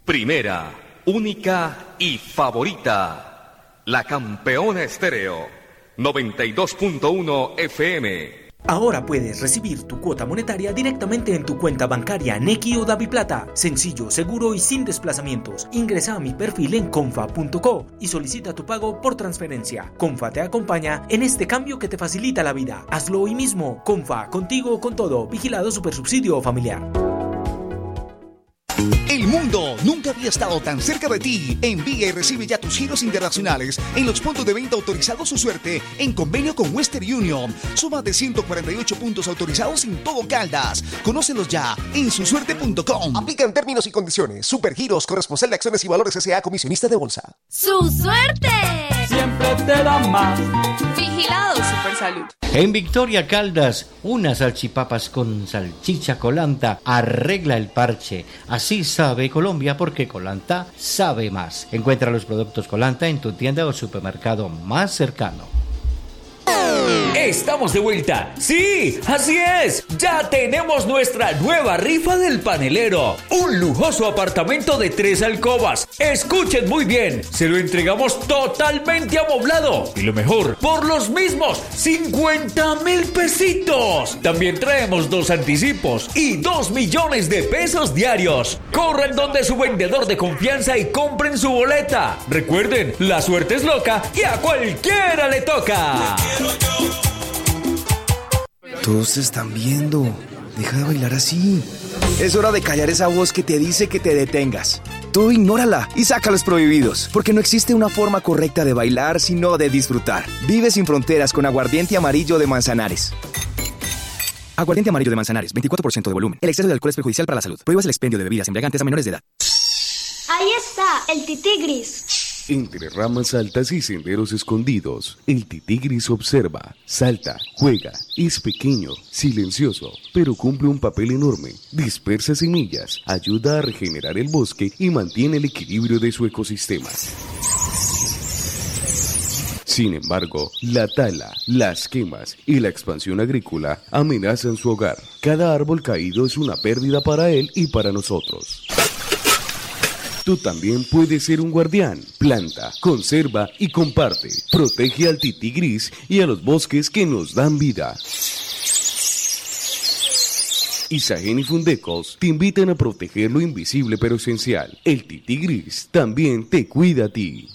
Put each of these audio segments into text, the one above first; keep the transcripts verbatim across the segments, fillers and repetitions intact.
Primera, única y favorita. La Campeona Estéreo. noventa y dos punto uno F M. Ahora puedes recibir tu cuota monetaria directamente en tu cuenta bancaria Nequi o DaviPlata. Sencillo, seguro y sin desplazamientos. Ingresa a mi perfil en confa punto co y solicita tu pago por transferencia. Confa te acompaña en este cambio que te facilita la vida. Hazlo hoy mismo. Confa, contigo con todo. Vigilado Supersubsidio Familiar. El mundo nunca había estado tan cerca de ti. Envía y recibe ya tus giros internacionales en los puntos de venta autorizados Su Suerte en convenio con Western Union. Suma de ciento cuarenta y ocho puntos autorizados en todo Caldas. Conócelos ya en su suerte punto com. Aplica en términos y condiciones. Supergiros, corresponsal de acciones y valores S A, comisionista de bolsa. ¡Su Suerte! Siempre te da más. Vigilado Supersalud. En Victoria Caldas, unas salchipapas con salchicha Colanta arregla el parche. Así sabe Colombia, porque Colanta sabe más. Encuentra los productos Colanta en tu tienda o supermercado más cercano. Estamos de vuelta. Sí, así es. Ya tenemos nuestra nueva rifa del panelero. Un lujoso apartamento de tres alcobas. Escuchen muy bien. Se lo entregamos totalmente amoblado. Y lo mejor, por los mismos cincuenta mil pesitos. También traemos dos anticipos y dos millones de pesos diarios. Corran donde su vendedor de confianza y compren su boleta. Recuerden, la suerte es loca y a cualquiera le toca. Todos te están viendo. Deja de bailar así. Es hora de callar esa voz que te dice que te detengas. Tú ignórala y saca los prohibidos, porque no existe una forma correcta de bailar, sino de disfrutar. Vive sin fronteras con Aguardiente Amarillo de Manzanares. Aguardiente Amarillo de Manzanares, veinticuatro por ciento de volumen. El exceso de alcohol es perjudicial para la salud. Prohíbas el expendio de bebidas embriagantes a menores de edad. Ahí está, el titigris. Entre ramas altas y senderos escondidos, el titigris observa, salta, juega, es pequeño, silencioso, pero cumple un papel enorme. Dispersa semillas, ayuda a regenerar el bosque y mantiene el equilibrio de su ecosistema. Sin embargo, la tala, las quemas y la expansión agrícola amenazan su hogar. Cada árbol caído es una pérdida para él y para nosotros. Tú también puedes ser un guardián. Planta, conserva y comparte. Protege al titigris y a los bosques que nos dan vida. Isagen y Fundecos te invitan a proteger lo invisible pero esencial. El titigris también te cuida a ti.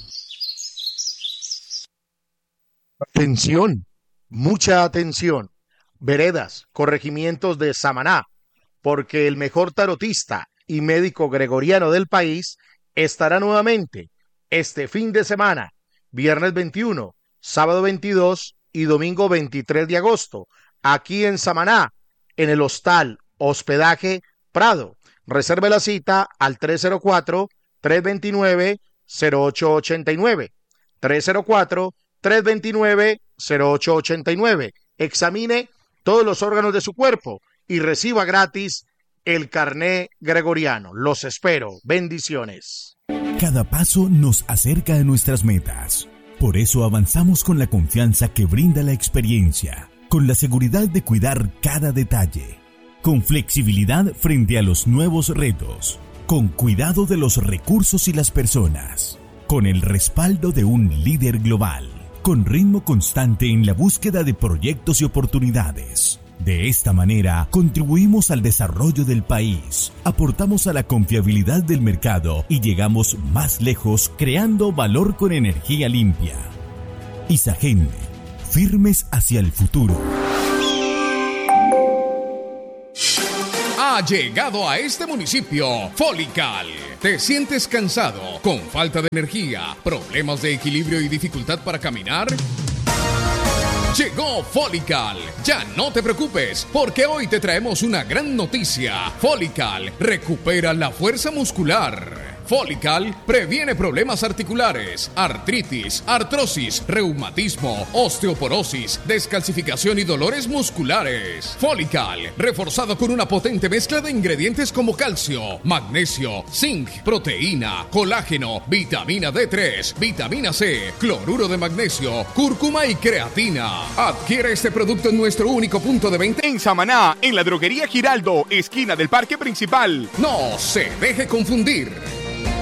Atención, mucha atención. Veredas, corregimientos de Samaná, porque el mejor tarotista y médico gregoriano del país estará nuevamente este fin de semana, viernes veintiuno, sábado veintidós y domingo veintitrés de agosto, aquí en Samaná, en el Hostal Hospedaje Prado. Reserve la cita al tres cero cuatro, tres dos nueve, cero ocho ocho nueve, tres cero cuatro, tres dos nueve, cero ocho ocho nueve. Examine todos los órganos de su cuerpo y reciba gratis el carné gregoriano. Los espero. Bendiciones. Cada paso nos acerca a nuestras metas. Por eso avanzamos con la confianza que brinda la experiencia, con la seguridad de cuidar cada detalle, con flexibilidad frente a los nuevos retos, con cuidado de los recursos y las personas, con el respaldo de un líder global, con ritmo constante en la búsqueda de proyectos y oportunidades. De esta manera, contribuimos al desarrollo del país, aportamos a la confiabilidad del mercado y llegamos más lejos creando valor con energía limpia. Isagen, firmes hacia el futuro. Ha llegado a este municipio Folical. ¿Te sientes cansado, con falta de energía, problemas de equilibrio y dificultad para caminar? Llegó Folical. Ya no te preocupes, porque hoy te traemos una gran noticia. Folical recupera la fuerza muscular. Folical previene problemas articulares, artritis, artrosis, reumatismo, osteoporosis, descalcificación y dolores musculares. Folical, reforzado con una potente mezcla de ingredientes como calcio, magnesio, zinc, proteína, colágeno, vitamina D tres, vitamina C, cloruro de magnesio, cúrcuma y creatina. Adquiere este producto en nuestro único punto de venta en Samaná, en la droguería Giraldo, esquina del Parque Principal. No se deje confundir.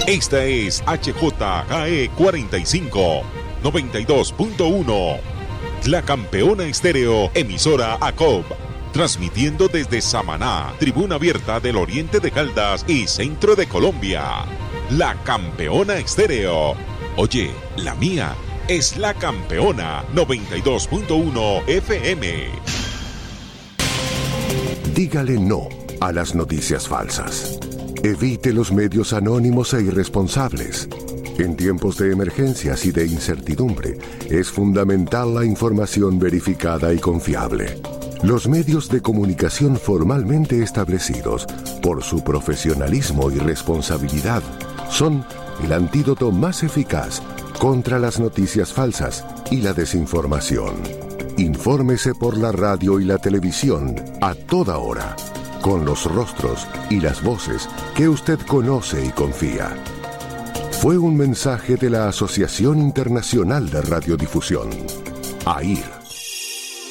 Esta es H J K E cuarenta y cinco, noventa y dos punto uno. La Campeona Estéreo, emisora A C O B. Transmitiendo desde Samaná, tribuna abierta del oriente de Caldas y centro de Colombia. La Campeona Estéreo. Oye, la mía es La Campeona noventa y dos punto uno F M. Dígale no a las noticias falsas. Evite los medios anónimos e irresponsables. En tiempos de emergencias y de incertidumbre, es fundamental la información verificada y confiable. Los medios de comunicación formalmente establecidos, por su profesionalismo y responsabilidad, son el antídoto más eficaz contra las noticias falsas y la desinformación. Infórmese por la radio y la televisión a toda hora, con los rostros y las voces que usted conoce y confía. Fue un mensaje de la Asociación Internacional de Radiodifusión, A I R.